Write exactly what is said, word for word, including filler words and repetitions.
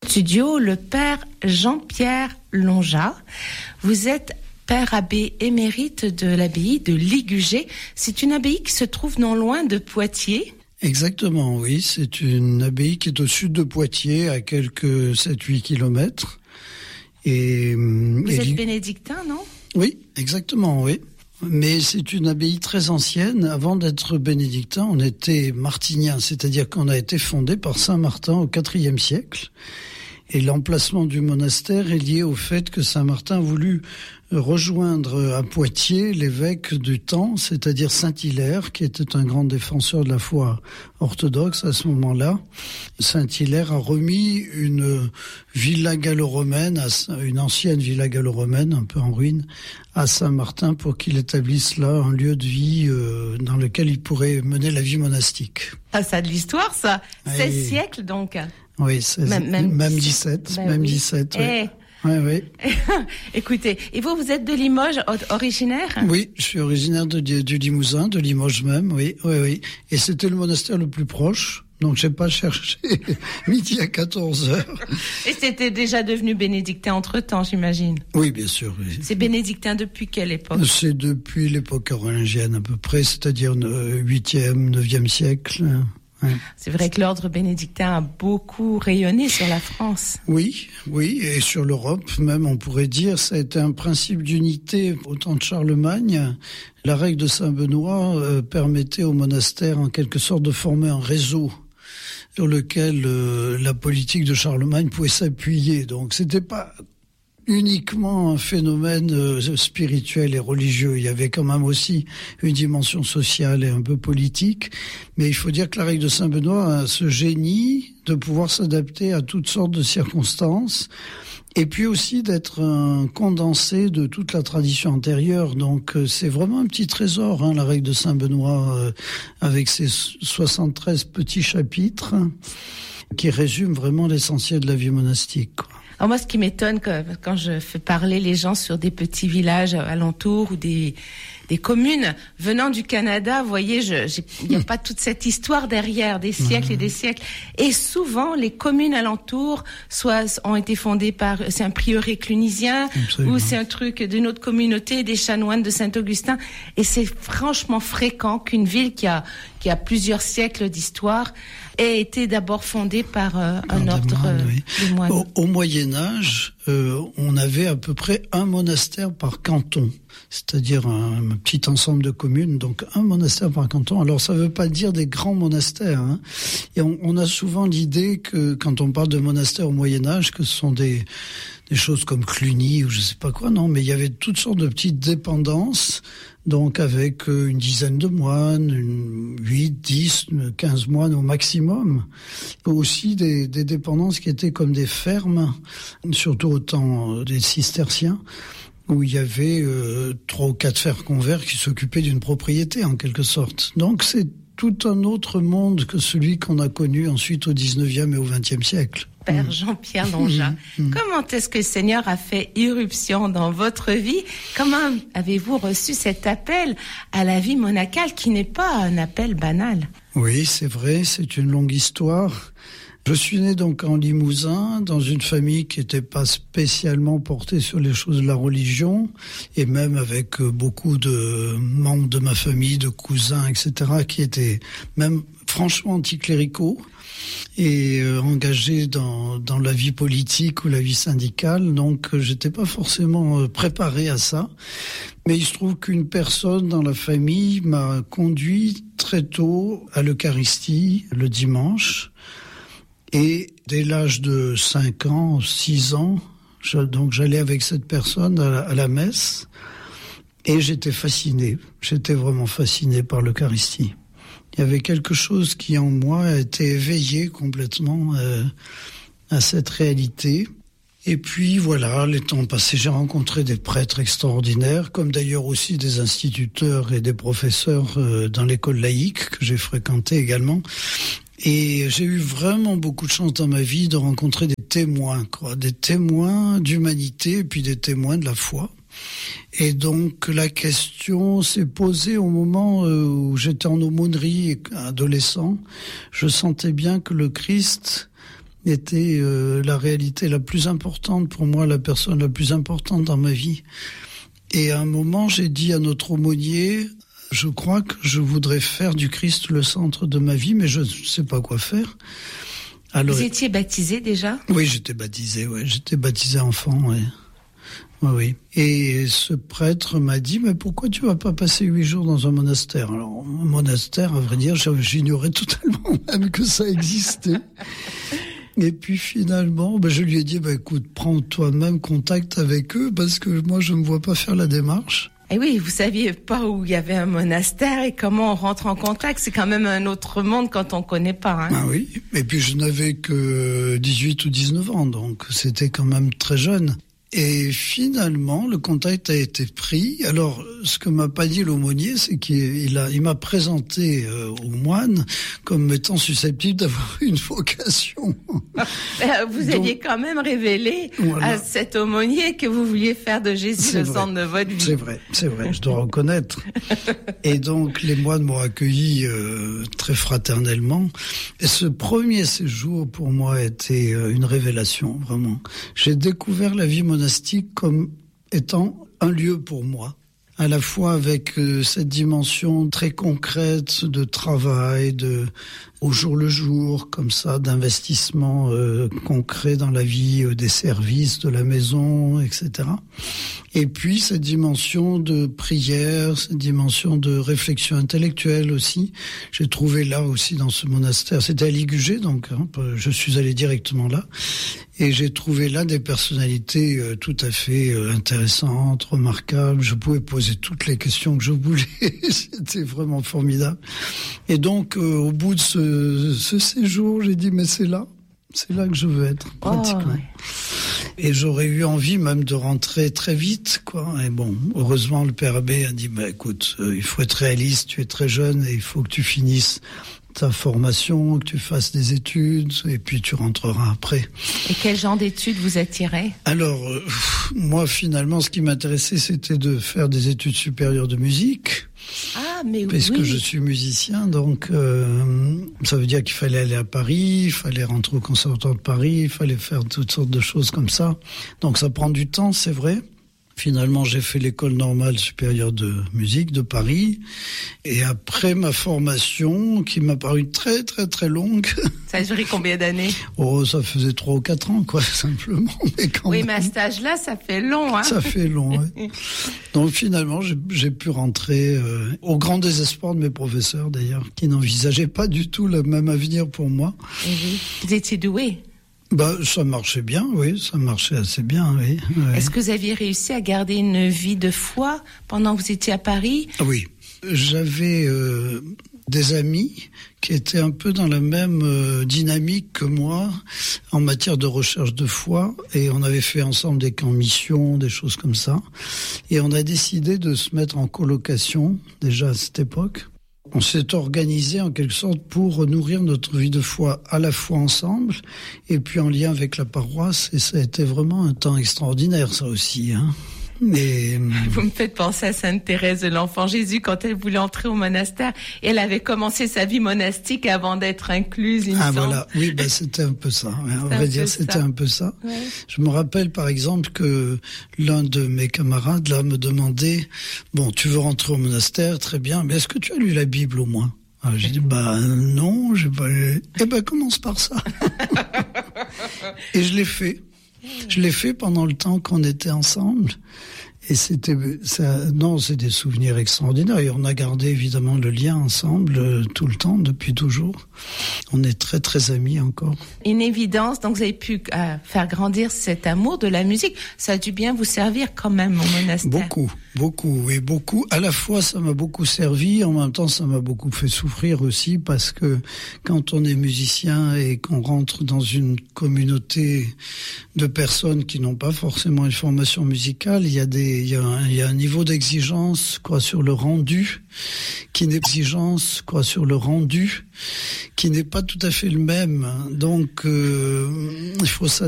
studio le père Jean-Pierre Lonja. Vous êtes père abbé émérite de l'abbaye de Ligugé. C'est une abbaye qui se trouve non loin de Poitiers. Exactement, oui. C'est une abbaye qui est au sud de Poitiers, à quelques sept à huit kilomètres. Et, Vous et êtes li... bénédictin, non ? Oui, exactement, oui. Mais c'est une abbaye très ancienne. Avant d'être bénédictin, on était martinien, c'est-à-dire qu'on a été fondé par saint Martin au quatrième siècle. Et l'emplacement du monastère est lié au fait que saint Martin a voulu rejoindre à Poitiers l'évêque du temps, c'est-à-dire saint Hilaire, qui était un grand défenseur de la foi orthodoxe à ce moment-là. Saint Hilaire a remis une villa gallo-romaine, une ancienne villa gallo-romaine, un peu en ruine, à Saint-Martin pour qu'il établisse là un lieu de vie euh, dans lequel il pourrait mener la vie monastique. Ah, ça a de l'histoire, ça. Ah, seize oui. siècles, donc. Oui, seize, même, même, même dix-sept. Ben même oui. dix-sept, oui. Eh. Oui, oui. Écoutez, et vous, vous êtes de Limoges originaire ? Oui, je suis originaire de, du Limousin, de Limoges même, oui, oui, oui. Et c'était le monastère le plus proche, donc j'ai pas cherché midi à quatorze heures. Et c'était déjà devenu bénédictin entre-temps, j'imagine ? Oui, bien sûr, oui. C'est bénédictin depuis quelle époque ? C'est depuis l'époque carolingienne à peu près, c'est-à-dire huitième, neuvième siècle. Ouais. C'est vrai que l'ordre bénédictin a beaucoup rayonné sur la France. Oui, oui, et sur l'Europe même, on pourrait dire, ça a été un principe d'unité au temps de Charlemagne. La règle de Saint-Benoît euh, permettait au monastère en quelque sorte de former un réseau sur lequel euh, la politique de Charlemagne pouvait s'appuyer. Donc c'était pas uniquement un phénomène euh, spirituel et religieux. Il y avait quand même aussi une dimension sociale et un peu politique. Mais il faut dire que la règle de Saint-Benoît a ce génie de pouvoir s'adapter à toutes sortes de circonstances. Et puis aussi d'être un condensé de toute la tradition antérieure. Donc euh, c'est vraiment un petit trésor, hein, la règle de Saint-Benoît, euh, avec ses soixante-treize petits chapitres qui résument vraiment l'essentiel de la vie monastique, quoi. Alors moi, ce qui m'étonne quand je fais parler les gens sur des petits villages alentours ou des des communes venant du Canada, vous voyez, je, j'ai, il n'y a pas toute cette histoire derrière, des siècles et des siècles. Et souvent, les communes alentours, soit ont été fondées par, c'est un prieuré clunisien, Absolument. Ou c'est un truc d'une autre communauté, des chanoines de Saint-Augustin. Et c'est franchement fréquent qu'une ville qui a qui a plusieurs siècles d'histoire ait été d'abord fondée par euh, un par ordre moines, oui. de moines. Au, au Moyen-Âge, euh, on avait à peu près un monastère par canton, c'est-à-dire un, un petit ensemble de communes, donc un monastère par canton. Alors ça ne veut pas dire des grands monastères, hein. Et on, on a souvent l'idée que quand on parle de monastères au Moyen-Âge, que ce sont des, des choses comme Cluny ou je ne sais pas quoi, non, mais il y avait toutes sortes de petites dépendances, donc avec une dizaine de moines, une huit, dix, quinze moines au maximum. Aussi des, des dépendances qui étaient comme des fermes, surtout au temps des cisterciens, où il y avait euh, trois ou quatre frères convers qui s'occupaient d'une propriété en quelque sorte. Donc c'est tout un autre monde que celui qu'on a connu ensuite au dix-neuvième et au vingtième siècle. Père Jean-Pierre Lonja, mmh. Comment est-ce que le Seigneur a fait irruption dans votre vie ? Comment avez-vous reçu cet appel à la vie monacale qui n'est pas un appel banal ? Oui, c'est vrai, c'est une longue histoire. Je suis né donc en Limousin, dans une famille qui n'était pas spécialement portée sur les choses de la religion, et même avec beaucoup de membres de ma famille, de cousins, et cetera, qui étaient même franchement anticléricaux et euh, engagés dans, dans la vie politique ou la vie syndicale. Donc euh, j'étais pas forcément euh, préparé à ça. Mais il se trouve qu'une personne dans la famille m'a conduit très tôt à l'Eucharistie le dimanche. Et dès l'âge de cinq ans, six ans, je, donc j'allais avec cette personne à la, à la messe et j'étais fasciné. J'étais vraiment fasciné par l'Eucharistie. Il y avait quelque chose qui en moi a été éveillé complètement euh, à cette réalité. Et puis voilà, les temps passés, j'ai rencontré des prêtres extraordinaires, comme d'ailleurs aussi des instituteurs et des professeurs euh, dans l'école laïque que j'ai fréquentée également. Et j'ai eu vraiment beaucoup de chance dans ma vie de rencontrer des témoins, quoi, des témoins d'humanité et puis des témoins de la foi. Et donc la question s'est posée au moment où j'étais en aumônerie, adolescent. Je sentais bien que le Christ était euh, la réalité la plus importante pour moi, la personne la plus importante dans ma vie. Et à un moment, j'ai dit à notre aumônier, je crois que je voudrais faire du Christ le centre de ma vie, mais je ne sais pas quoi faire. Alors, vous étiez baptisé déjà ? Oui, j'étais baptisé, ouais. J'étais baptisé enfant, oui. Oui, oui. Et ce prêtre m'a dit, mais pourquoi tu vas pas passer huit jours dans un monastère ? Alors, un monastère, à vrai dire, j'ignorais totalement même que ça existait. Et puis finalement, ben, je lui ai dit, ben, écoute, prends toi-même contact avec eux, parce que moi, je ne me vois pas faire la démarche. Et oui, vous saviez pas où il y avait un monastère et comment on rentre en contact. C'est quand même un autre monde quand on connaît pas. Hein. Ah oui, et puis je n'avais que dix-huit ou dix-neuf ans, donc c'était quand même très jeune. Et finalement, le contact a été pris. Alors, ce que m'a pas dit l'aumônier, c'est qu'il a, il m'a présenté euh, au moine comme étant susceptible d'avoir une vocation. Vous Donc, aviez quand même révélé voilà. à cet aumônier que vous vouliez faire de Jésus c'est le vrai. centre de votre vie. C'est vrai, c'est vrai, je dois reconnaître. Et donc, les moines m'ont accueilli euh, très fraternellement. Et ce premier séjour, pour moi, a été euh, une révélation, vraiment. J'ai découvert la vie monastique comme étant un lieu pour moi, à la fois avec euh, cette dimension très concrète de travail, de au jour le jour, comme ça, d'investissement euh, concret dans la vie, euh, des services, de la maison, et cetera. Et puis cette dimension de prière, cette dimension de réflexion intellectuelle aussi. J'ai trouvé là aussi dans ce monastère, c'était à Ligugé, donc hein, je suis allé directement là. Et j'ai trouvé là des personnalités euh, tout à fait euh, intéressantes, remarquables. Je pouvais poser toutes les questions que je voulais. C'était vraiment formidable. Et donc, euh, au bout de ce, ce séjour, j'ai dit, mais c'est là. C'est là que je veux être, pratiquement. Oh, ouais. Et j'aurais eu envie même de rentrer très vite, quoi. Et bon, heureusement, le père abbé a dit, bah, écoute, euh, il faut être réaliste, tu es très jeune et il faut que tu finisses ta formation, que tu fasses des études, et puis tu rentreras après. Et quel genre d'études vous attirait ? Alors, euh, moi, finalement, ce qui m'intéressait, c'était de faire des études supérieures de musique. Ah, mais parce oui. que je suis musicien, donc euh, ça veut dire qu'il fallait aller à Paris, il fallait rentrer au Conservatoire de Paris, il fallait faire toutes sortes de choses comme ça. Donc ça prend du temps, c'est vrai. Finalement, j'ai fait l'école normale supérieure de musique de Paris. Et après ma formation, qui m'a paru très, très, très longue. Ça a duré combien d'années ? Oh, ça faisait trois ou quatre ans, quoi, simplement. Mais quand oui, même, mais à cet âge-là, ça fait long, hein. Ça fait long, oui. Donc finalement, j'ai, j'ai pu rentrer euh, au grand désespoir de mes professeurs, d'ailleurs, qui n'envisageaient pas du tout le même avenir pour moi. Et oui. Vous étiez doué ? Bah, ça marchait bien, oui, ça marchait assez bien, oui. oui. Est-ce que vous aviez réussi à garder une vie de foi pendant que vous étiez à Paris ? Oui, j'avais euh, des amis qui étaient un peu dans la même euh, dynamique que moi en matière de recherche de foi, et on avait fait ensemble des camps mission, des choses comme ça, et on a décidé de se mettre en colocation déjà à cette époque. On s'est organisé en quelque sorte pour nourrir notre vie de foi à la fois ensemble et puis en lien avec la paroisse, et ça a été vraiment un temps extraordinaire, ça aussi, hein. Mais... Vous me faites penser à Sainte Thérèse de l'Enfant Jésus quand elle voulait entrer au monastère. Et elle avait commencé sa vie monastique avant d'être incluse, il me Ah semble. voilà, oui, bah, c'était un peu ça. Ouais, on va dire c'était ça. un peu ça. Ouais. Je me rappelle par exemple que l'un de mes camarades là me demandait, bon, tu veux rentrer au monastère, très bien, mais est-ce que tu as lu la Bible au moins ? Alors, j'ai dit, bah non, j'ai pas lu. Eh ben commence par ça. Et je l'ai fait. Je l'ai fait pendant le temps qu'on était ensemble. Et c'était, ça, non, c'est des souvenirs extraordinaires. Et on a gardé évidemment le lien ensemble euh, tout le temps, depuis toujours. On est très très amis encore. Une évidence, donc vous avez pu euh, faire grandir cet amour de la musique. Ça a dû bien vous servir quand même au monastère. Beaucoup, beaucoup, oui, beaucoup. À la fois, ça m'a beaucoup servi, en même temps, ça m'a beaucoup fait souffrir aussi, parce que quand on est musicien et qu'on rentre dans une communauté de personnes qui n'ont pas forcément une formation musicale, il y a des Il y, a un, il y a un niveau d'exigence, quoi, sur le rendu, qui n'est exigence, quoi, sur le rendu, qui n'est pas tout à fait le même. Donc, euh, il faut ça.